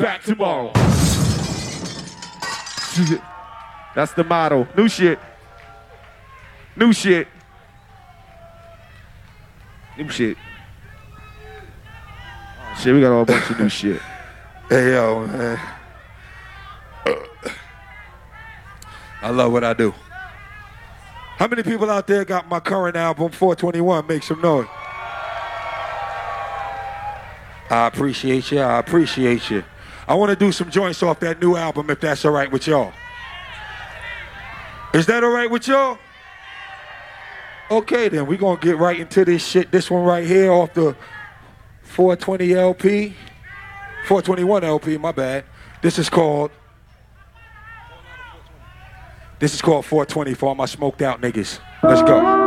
back tomorrow. That's the motto. New shit. New shit. New shit. Shit, we got a whole bunch of new shit. Hey, yo, man. I love what I do. How many people out there got my current album, 421? Make some noise. I appreciate you. I appreciate you. I want to do some joints off that new album, if that's all right with y'all. Is that all right with y'all? Okay, then. We're going to get right into this shit. This one right here off the 420 LP. 421 LP, my bad. This is called 420 for all my smoked out niggas. Let's go.